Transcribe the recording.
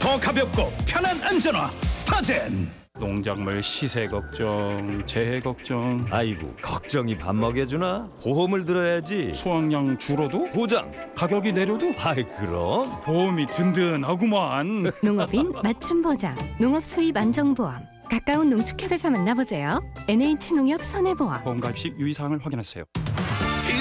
더 가볍고 편한 안전화 스타젠. 농작물 시세 걱정, 재해 걱정, 아이고 걱정이 밥 먹여주나? 보험을 들어야지. 수확량 줄어도 보장. 가격이 내려도 아이 그럼. 보험이 든든하구만. 농업인 맞춤 보장, 농업 수입 안정보험. 가까운 농축협에서 만나보세요. NH농협 손해보험. 보험 가입 시 유의사항을 확인하세요.